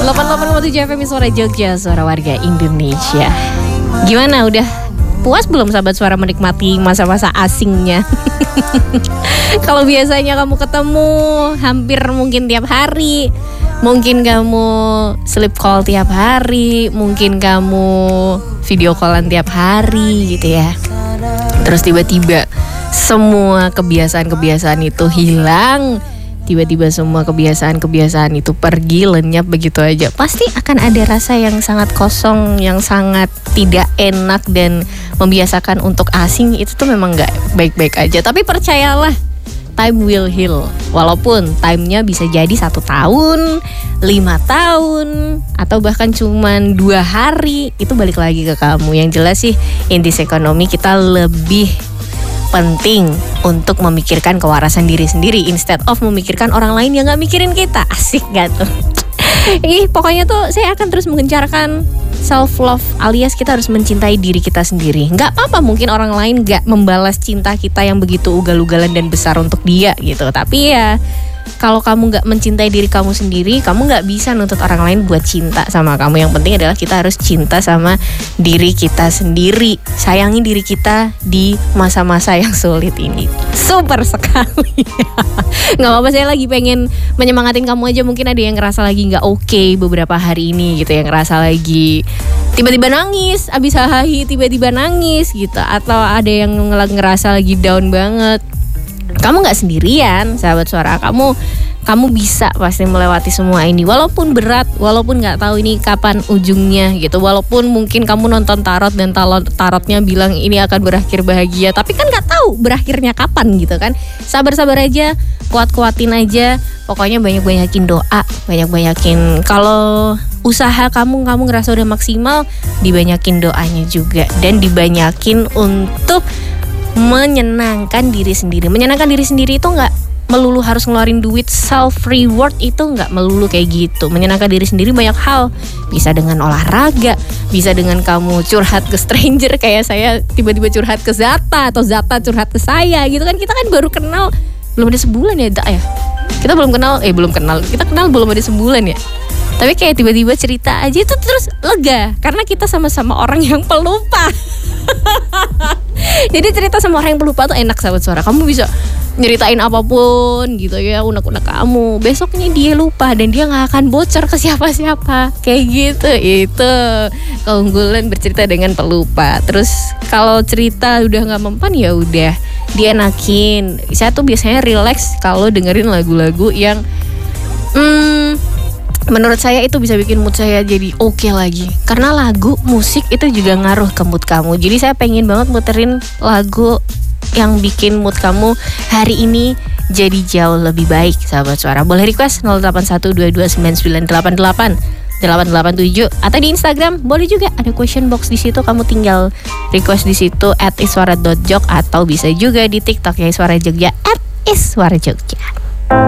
88,7 FM Suara Jogja, suara warga Indonesia. Gimana, udah puas belum sahabat suara menikmati masa-masa asingnya? Kalau biasanya kamu ketemu hampir mungkin tiap hari, mungkin kamu sleep call tiap hari, mungkin kamu video callan tiap hari gitu ya. Terus tiba-tiba semua kebiasaan-kebiasaan itu hilang. Tiba-tiba semua kebiasaan-kebiasaan itu pergi, lenyap begitu aja. Pasti akan ada rasa yang sangat kosong, yang sangat tidak enak, dan membiasakan untuk asing itu tuh memang gak baik-baik aja. Tapi percayalah, time will heal. Walaupun time-nya bisa jadi 1 tahun, 5 tahun, atau bahkan cuman 2 hari, itu balik lagi ke kamu. Yang jelas sih, in this economy kita lebih penting untuk memikirkan kewarasan diri sendiri instead of memikirkan orang lain yang gak mikirin kita. Asik gak tuh? Pokoknya tuh saya akan terus mengencarkan self love, alias kita harus mencintai diri kita sendiri. Gak apa-apa mungkin orang lain gak membalas cinta kita yang begitu ugal-ugalan dan besar untuk dia gitu. Tapi ya, kalau kamu gak mencintai diri kamu sendiri, kamu gak bisa nuntut orang lain buat cinta sama kamu. Yang penting adalah kita harus cinta sama diri kita sendiri. Sayangi diri kita di masa-masa yang sulit ini. Super sekali. Gak apa-apa, saya lagi pengen menyemangatin kamu aja. Mungkin ada yang ngerasa lagi gak oke beberapa hari ini gitu, yang ngerasa lagi tiba-tiba nangis, abis hahahi tiba-tiba nangis gitu. Atau ada yang ngerasa lagi down banget. Kamu gak sendirian, sahabat suara. Kamu bisa pasti melewati semua ini. Walaupun berat, walaupun gak tahu ini kapan ujungnya gitu. Walaupun mungkin kamu nonton tarot dan tarotnya bilang ini akan berakhir bahagia, tapi kan gak tahu berakhirnya kapan gitu kan. Sabar-sabar aja, kuat-kuatin aja. Pokoknya banyak-banyakin doa, banyak-banyakin. Kalau usaha kamu ngerasa udah maksimal, dibanyakin doanya juga. Dan dibanyakin untuk menyenangkan diri sendiri. Menyenangkan diri sendiri itu gak melulu harus ngeluarin duit. Self reward itu gak melulu kayak gitu. Menyenangkan diri sendiri banyak hal. Bisa dengan olahraga, bisa dengan kamu curhat ke stranger, kayak saya tiba-tiba curhat ke Zata, atau Zata curhat ke saya gitu kan. Kita kan baru kenal belum ada sebulan ya, ya. Kita belum kenal, kita kenal belum ada sebulan ya. Tapi kayak tiba-tiba cerita aja itu terus lega, karena kita sama-sama orang yang pelupa. Jadi cerita sama orang yang pelupa tuh enak, sahabat suara. Kamu bisa nyeritain apapun gitu ya, unek-unek kamu. Besoknya dia lupa dan dia gak akan bocor ke siapa-siapa. Kayak gitu. Itu keunggulan bercerita dengan pelupa. Terus kalau cerita udah gak mempan, ya udah dienakin. Saya tuh biasanya relax kalau dengerin lagu-lagu yang menurut saya itu bisa bikin mood saya jadi oke lagi. Karena lagu, musik itu juga ngaruh ke mood kamu. Jadi saya pengen banget muterin lagu yang bikin mood kamu hari ini jadi jauh lebih baik, sahabat suara. Boleh request 081229988887 atau di Instagram boleh juga, ada question box di situ. Kamu tinggal request di situ @iswara.jog, atau bisa juga di TikTok ya Iswara Jogja @iswara Jogja.